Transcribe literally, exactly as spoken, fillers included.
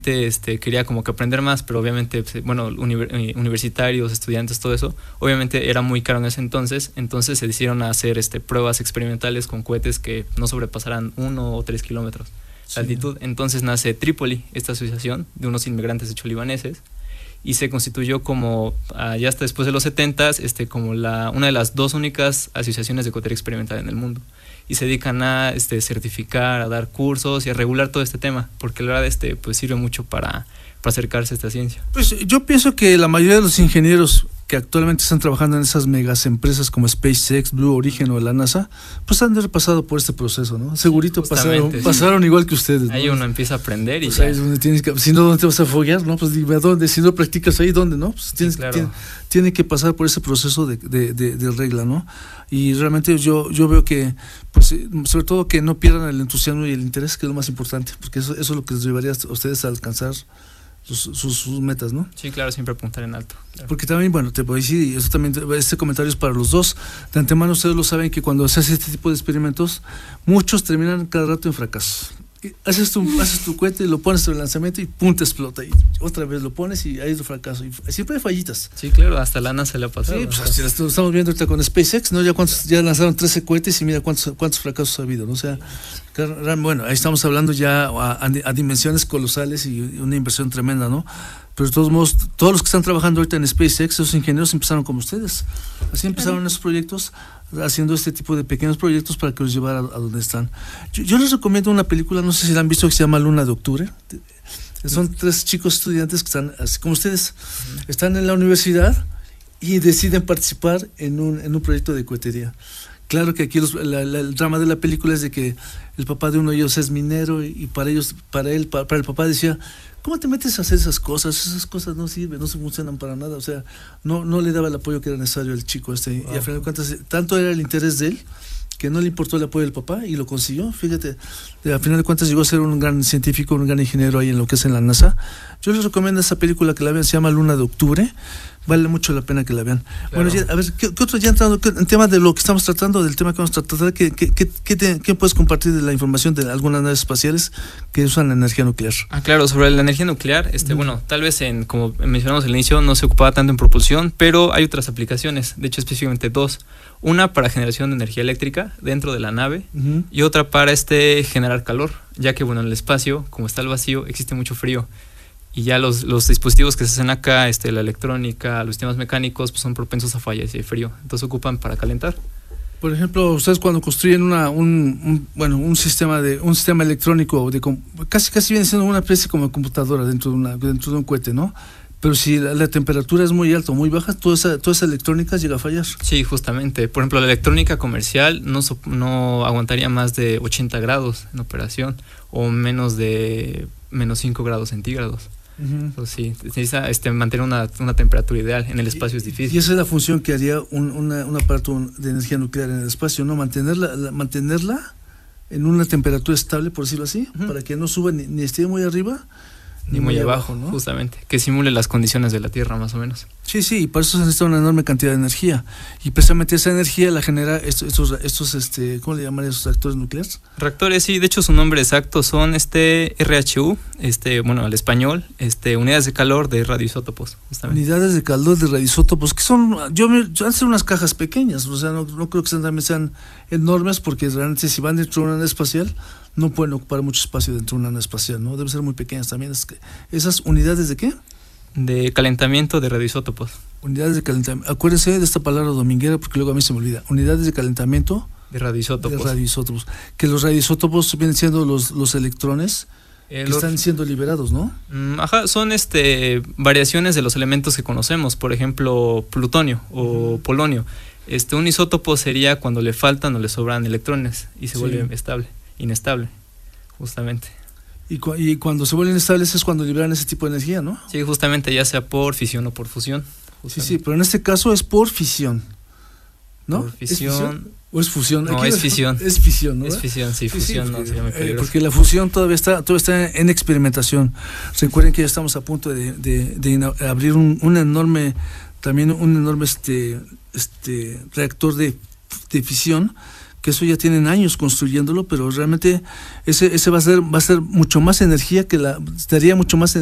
este, quería como que aprender más, pero obviamente, bueno, univer- universitarios, estudiantes, todo eso, obviamente era muy caro en ese entonces, entonces se decidieron a hacer este, pruebas experimentales con cohetes que no sobrepasaran uno o tres kilómetros de sí. altitud. Entonces nace Trípoli, esta asociación de unos inmigrantes de hecho libaneses, y se constituyó como, uh, ya hasta después de los setentas, este, como la, una de las dos únicas asociaciones de cohetería experimental en el mundo. Y se dedican a este, certificar, a dar cursos y a regular todo este tema, porque la verdad este, pues, sirve mucho para, para acercarse a esta ciencia. Pues yo pienso que la mayoría de los ingenieros que actualmente están trabajando en esas megas empresas como SpaceX, Blue Origin o la NASA, pues han de haber pasado por este proceso, ¿no? Segurito pasaron, sí. pasaron igual que ustedes, ¿no? Ahí uno empieza a aprender y pues ya. Ahí es donde tienes que, si no, ¿dónde te vas a foguear? ¿No? Pues dime, ¿a dónde? Si no practicas ahí, ¿dónde? ¿No? Pues tienes, sí, claro. tiene, tiene que pasar por ese proceso de, de, de, de regla, ¿no? Y realmente yo, yo veo que, pues, sobre todo que no pierdan el entusiasmo y el interés, que es lo más importante, porque eso, eso es lo que les llevaría a ustedes a alcanzar Sus, sus, sus metas, ¿no? Sí, claro, siempre apuntar en alto. Claro. Porque también, bueno, te puedo decir, y eso también, este comentario es para los dos. De antemano ustedes lo saben que cuando se hace este tipo de experimentos, muchos terminan cada rato en fracasos. Haces tu, haces tu cohete, lo pones en el lanzamiento y pum, te explota. Y otra vez lo pones y ahí es el fracaso. Y siempre hay fallitas. Sí, claro, hasta la NASA le ha pasado. Sí, pues así lo estamos viendo ahorita con SpaceX, ¿no? Ya cuántos, ya lanzaron trece cohetes y mira cuántos, cuántos fracasos ha habido, ¿no? O sea, bueno, ahí estamos hablando ya a, a, a dimensiones colosales y una inversión tremenda, ¿no? Pero de todos modos, todos los que están trabajando ahorita en SpaceX, esos ingenieros empezaron como ustedes. Así empezaron esos proyectos, haciendo este tipo de pequeños proyectos para que los llevara a, a donde están. Yo, yo les recomiendo una película, no sé si la han visto, que se llama Luna de Octubre. Son tres chicos estudiantes que están, así como ustedes, están en la universidad y deciden participar en un, en un proyecto de cohetería. Claro que aquí los, la, la, el drama de la película es de que el papá de uno de ellos es minero y, y para ellos, para él, para, para el papá decía, ¿cómo te metes a hacer esas cosas? Esas cosas no sirven, no se funcionan para nada. O sea, no, no le daba el apoyo que era necesario al chico este. Wow. Y al final de cuentas, tanto era el interés de él que no le importó el apoyo del papá y lo consiguió. Fíjate, al final de cuentas llegó a ser un gran científico, un gran ingeniero ahí en lo que es en la NASA. Yo les recomiendo esa película que la vean, se llama Luna de Octubre. Vale mucho la pena que la vean. Claro. Bueno, ya, a ver, ¿qué, qué otro ya entrando en tema de lo que estamos tratando, del tema que vamos a tratar? ¿Qué, qué, qué, qué, te, qué puedes compartir de la información de algunas naves espaciales que usan la energía nuclear? Ah, claro, sobre la energía nuclear, este, uh-huh. bueno, tal vez en, como mencionamos al inicio, no se ocupaba tanto en propulsión, pero hay otras aplicaciones, de hecho específicamente dos. Una para generación de energía eléctrica dentro de la nave uh-huh. y otra para este generar calor, ya que bueno, en el espacio, como está el vacío, existe mucho frío. Y ya los, los dispositivos que se hacen acá, este, la electrónica, los sistemas mecánicos, pues son propensos a fallas y hay frío. Entonces se ocupan para calentar. Por ejemplo, ustedes cuando construyen una, un, un, bueno, un sistema de un sistema electrónico, de, casi casi viene siendo una especie como de computadora dentro de, una, dentro de un cohete, ¿no? Pero si la, la temperatura es muy alta o muy baja, toda esa, toda esa electrónica llega a fallar. Sí, justamente. Por ejemplo, la electrónica comercial no, no aguantaría más de ochenta grados en operación o menos de menos cinco grados centígrados. Uh-huh. Entonces, sí, necesita este, mantener una, una temperatura ideal. En el espacio y, es difícil. Y esa es la función que haría un, una, un aparato de energía nuclear en el espacio, ¿no? Mantenerla, la, mantenerla en una temperatura estable, por decirlo así, uh-huh. para que no suba ni, ni esté muy arriba ni, ni muy, muy abajo, abajo, ¿no? Justamente, que simule las condiciones de la Tierra más o menos. Sí, sí, y para eso se necesita una enorme cantidad de energía. Y precisamente esa energía la genera estos, estos, estos este, ¿cómo le llamarían esos reactores nucleares? Reactores, sí, de hecho su nombre exacto son este R H U, este, bueno, al español, este, unidades de calor de radioisótopos, justamente. Unidades de calor de radioisótopos, que son, yo me, van a ser unas cajas pequeñas, o sea, no, no creo que sean, también sean enormes, porque realmente si van dentro de una nave espacial, no pueden ocupar mucho espacio dentro de una nave espacial, ¿no? Deben ser muy pequeñas también. Es que, ¿esas unidades de qué? De calentamiento de radioisótopos. Unidades de calentamiento. Acuérdense de esta palabra dominguera porque luego a mí se me olvida. Unidades de calentamiento de radioisótopos. De radioisótopos. Que los radioisótopos vienen siendo los, los electrones eh, que los, están siendo liberados, ¿no? Ajá, son este variaciones de los elementos que conocemos, por ejemplo, plutonio o uh-huh. polonio. Este, un isótopo sería cuando le faltan o le sobran electrones y se sí. vuelve estable, inestable, justamente. Y, cu- y cuando se vuelven estables es cuando liberan ese tipo de energía, ¿no? Sí, justamente, ya sea por fisión o por fusión. Sí, sí, pero en este caso es por fisión, ¿no? Por fisión. ¿Es fisión o es fusión? No, es fisión. Es fisión, ¿no? Es fisión, sí, fusión sí, sí, no, sería muy peligroso. Eh, porque la fusión todavía está, todavía está en experimentación. Recuerden que ya estamos a punto de, de, de abrir un, un enorme, también un enorme este, este reactor de, de fisión que eso ya tienen años construyéndolo, pero realmente ese ese va a ser va a ser mucho más energía que la daría mucho más